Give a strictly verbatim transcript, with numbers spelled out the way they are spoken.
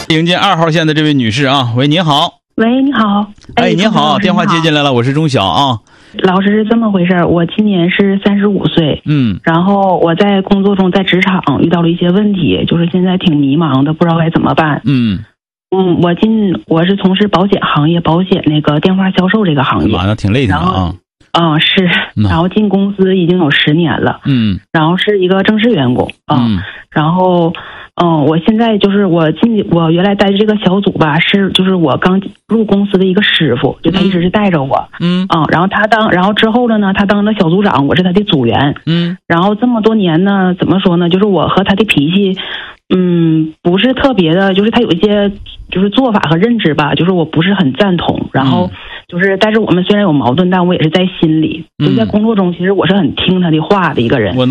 迎接二号线的这位女士啊，喂，您好。 喂，你好。 哎，您好，电话接进来了，我是钟晓啊。 老师是这么回事，我今年是三十五岁， 嗯， 然后我在工作中在职场遇到了一些问题，就是现在挺迷茫的，不知道该怎么办。 嗯嗯，我进我是从事保险行业，保险那个电话销售这个行业。 妈，那挺累的啊。 啊、嗯，是，然后进公司已经有十年了， 嗯， 然后是一个正式员工啊、 嗯， 然后。嗯，我现在就是我进我原来待的这个小组吧，是就是我刚入公司的一个师傅，就他一直是带着我， 嗯啊，然后他当然后之后了呢，他当了小组长，我是他的组员， 嗯， 然后这么多年呢，怎么说呢？就是我和他的脾气，嗯，不是特别的，就是他有一些就是做法和认知吧，就是我不是很赞同，然后就是，但是我们虽然有矛盾，但我也是在心里，就在工作中，其实我是很听他的话的一个人。 我